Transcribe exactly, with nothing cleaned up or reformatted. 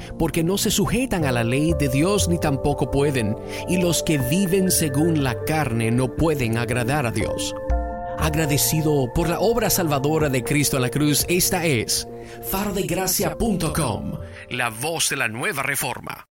porque no se sujetan a la ley de Dios ni tampoco pueden, y los que viven según la carne no pueden agradar a Dios. Agradecido por la obra salvadora de Cristo en la cruz, esta es faro de gracia punto com, la voz de la nueva reforma.